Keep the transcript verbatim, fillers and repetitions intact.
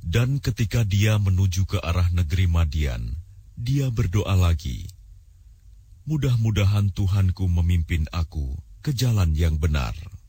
Dan ketika dia menuju ke arah negeri Madian, dia berdoa lagi, "Mudah-mudahan Tuhanku memimpin aku ke jalan yang benar."